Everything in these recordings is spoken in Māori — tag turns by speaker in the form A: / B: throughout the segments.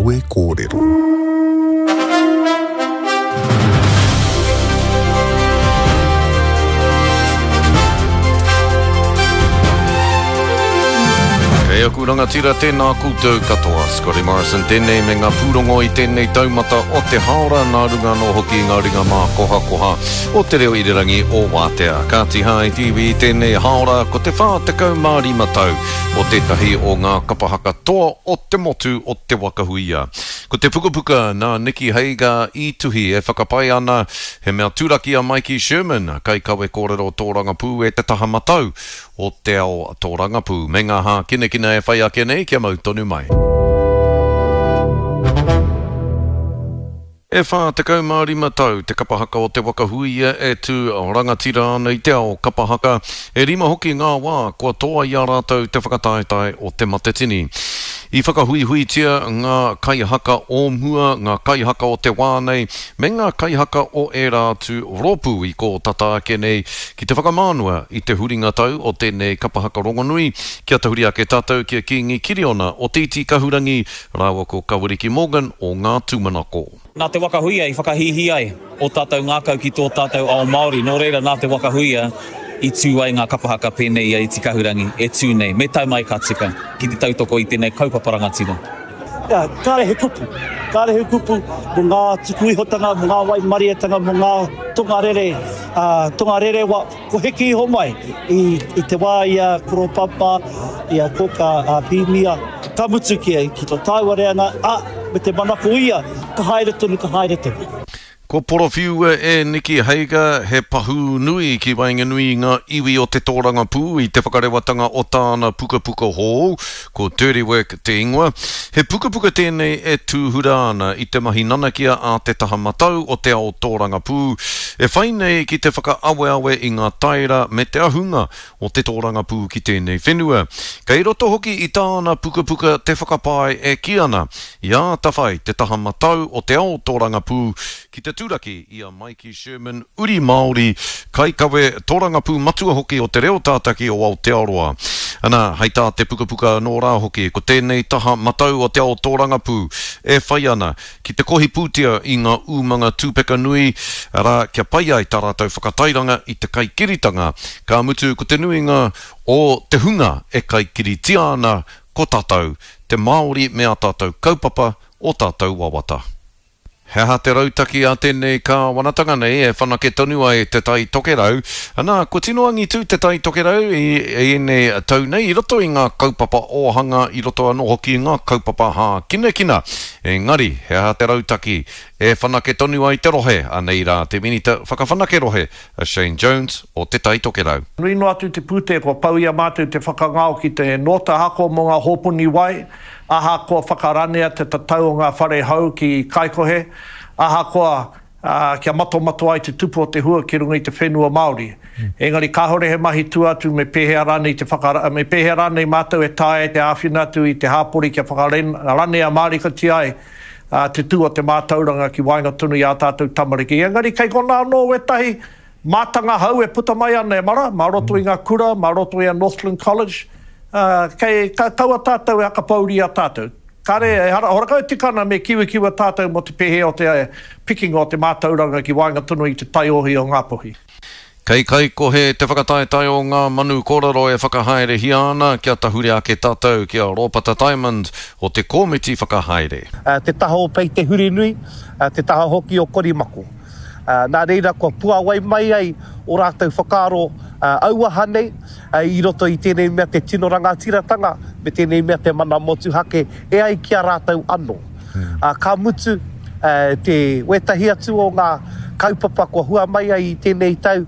A: e kōrero.
B: Kei aku rangatira tēnā koutou katoa. Scotty Morrison tēnei me ngā pūrongo i tēnei taumata o te haora nā runga no hoki ngā ringa mā koha o te reo irirangi o Wātea. Ka tiha i tiwi i tēnei haora ko te whā te kaumāri matau o tētahi o ngā kapahaka toa o te motu o te wakahuia. Ko te pukapuka nā Nikki Hager i tuhi e whakapai ana he mea tūraki a Mikey Sherman kai kawe kōrero tō rangapū e te taha matau o te ao tō rangapū. Me ngā hā kinekina e whai ake nei kia mau tonu mai. E whā te kaumāri matau, te kapahaka o te wakahuia e tū rangatira ana i te ao kapahaka. E rima hoki ngā wā kua toa i a rātou te whakataetai o te matetini. I whakahuihuitia ngā kaihaka o mua, ngā kaihaka o te wānei, me ngā kaihaka o e rātu ropu i ko tata ake nei ki te whakamānua i te huringa tau o tēnei kapahaka rongonui. Kia tahuri ake tātou kia kingi kiriona o Titi Kahurangi, rāua ko Kawariki Morgan o ngā tūmanako.
C: Nā te wakahuia i whakahihi ai o tātou ngākau ki tō tātou ao Māori. Nō reira nā te wakahuia i tū ai ngā kapahaka pēnei ai Te Kahurangi e tū nei. Me tau mai ka tika ki te tautoko i tēnei kaupaparangatira.
D: Kārehe kupu. Kārehe kupu mo ngā tukuihotanga, mo ngā waimariatanga, mo ngā tongarere wa ko heki ho mai i te wā ia Kuropapa, ia koka Pīmia. Ka mutu ki tō tāua reana, me te manako ia, ka haere tonu, ka haere tonu.
B: Ko porowhiu e Nikki Hager he pahu nui ki Wainganui ngā iwi o te tōranga pū i te whakarewatanga o tāna pukapuka hou, ko Dirty Work te ingoa. He pukapuka tēnei e tūhura ana i te mahi nanakia a te taha matau o te ao tōranga pū. E whainei ki te whakaawe i ngā taira me te ahunga o te tōranga pū ki tēnei whenua. Kei roto hoki i tāna pukapuka te whakapai e ki ana i a tawhai te taha matau o te ao tōranga pū ki te tūraki i a Mikey Sherman, uri Māori, kai kawe tōrangapū matua hoki o te reo tātaki o Aotearoa. Ana, hei tā te pukapuka nō rā hoki, ko tēnei taha matau o te ao tōrangapū, e whai ana, ki te kohi pūtia i ngā umanga tūpeka nui, ara kia pai ai tā rātou whakatairanga i te kaikiritanga, ka mutu ko te nuinga o te hunga e kaikiritia ana ko tātou, te Māori mea tātou kaupapa o tātou wawata. He ha te rautaki a tēnei ka wanatanga nei e whanake tonu ai te tai tokerau. Ana, ko tino angi tū te tai tokerau i nei tau nei i roto i ngā kaupapa ohanga, i roto anō hoki i ngā kaupapa hā kinekina. Engari, he ha te rautaki e whanake tonu ai te rohe, anei rā te minita whakawhanake rohe, a Shane Jones o te tai tokerau.
E: Rino atu te pūte ko pau ia mātou te whakangao ki te nota hako mo ngā hopuni wai, aha koa whakaranea te tatau o ngā whare hau ki Kaikohe, aha koa kia mato ai te tupu o te hua ki runga i te whenua Māori. Engari, ka hore he mahi tu atu me pehea ranei mātou e tae te āwhina atu i te hāpori kia whakaranea Māori ti ai te tu o te mātauranga ki Wainga tunu i a tātou tamariki. Engari, kei kona anō wetahi mātanga hau e puta mai ana e mara, maroto i ngā kura, maroto i a Northland College, kei kaua tātou e akapauri a tātou. Kare, horakau tikana me kiwikiwa tātou mo te pehe o te picking o te mātauranga ki Wainga tunu i te taiohi o Ngāpuhi.
B: Kei ko he te whakataetai o ngā manu koraro e whakahaere hiana kia tahuri ake tātou kia Ropata Diamond o te komiti whakahaere.
F: Te taha o pei te huri nui, te taha hoki o Korimaku. Nā reira kua puawai mai ai o rātou whakaro auaha nei, i roto i tēnei mea te tino rangatiratanga, me tēnei mea te mana motu hake e ai kia rātou anō. Ka mutu te wetahi atu o ngā kaupapa kua hua mai ai i tēnei tau,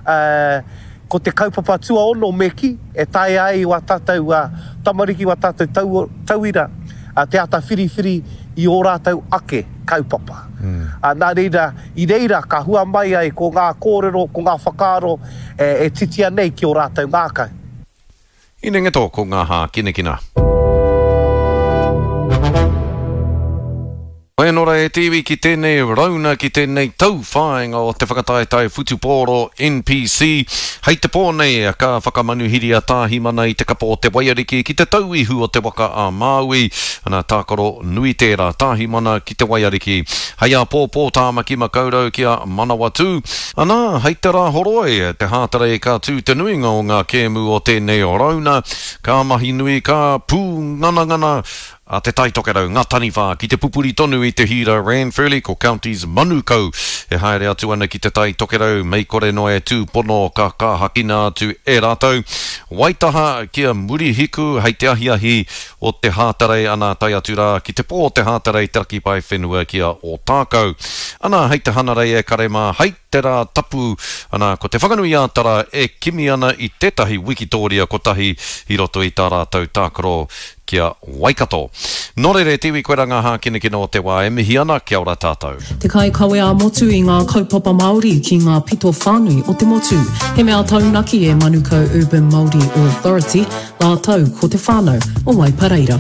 F: ko te kaupapa tua ono meki, e tae ai wa tātou tamariki wa tātou tauira, te ata whiriwhiri i o rātou ake kaupapa. Nā reira, i reira ka hua mai ai ko ngā kōrero, ko ngā whakaro, e titia nei ki o rātou ngākau.
B: I nengeto ko ngā hā kinekina. Wai anō ora e tiwi ki tēnei rauna ki tēnei tauwhāinga o te whakataetai Futupōro NPC. Hei te pōnei ka whakamanuhiri a tāhi mana i te kapa o te waiariki ki te tauihu o te waka a Māui. Ana tākaro nui tērā tāhi mana ki te waiariki. Hei a pōpō tāmaki makaurau ki a Manawatu. Ana hei te rā horoi te hātara e ka tū te nuinga o ngā kēmu o tēnei o rauna. Ka mahi nui ka pū ngana a te taitokerau ngā taniwha ki te pupuri tonu i te hira Ranfurly ko Counties Manukau. E haere atu ana ki te taitokerau mei kore no e tū pono ka hakina atu e rātou. Waitaha kia muri hiku hei te ahiahi o te hātarei ana tai atu rā ki te pō te hātarei teraki pai whenua kia o tākau. Ana hei te hanarei e karema hei te rā tapu ana ko te whakanui ātara e kimi ana i tētahi Wikitoria ko tahi i roto i tā rātou tākaro kia Waikato. Nōrere tiwi koe ranga hākinakina o te wā e mihi ana kia ora tātou.
A: Te kai kawe a motu i ngā kaupapa Māori ki ngā pito whānui o te motu. He mea taunaki e Manukau Urban Māori Authority, la tau ko te whānau o Waipareira.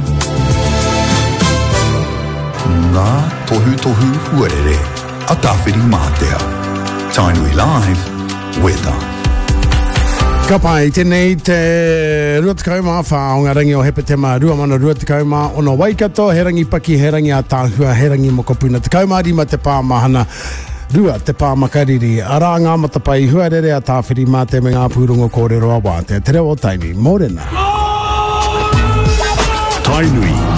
G: Ngā tohu huarere, a tāwhiri mātea. Tainui Live, weather.
H: Ka pai, tēnei te ruatakauma whaonga rangi o Hepetema, ruamana ruatakauma o no Waikato, he rangi paki, he rangi a tāhua, he rangi mokopuna. Te kauma rima te pāmahana, rua te pāmakariri, ara ngā matapai, huarere a tāwhiri mā te me ngā pūrongo kōrero a wāte. Te reo o Tainui, mōrena.
G: Tainui.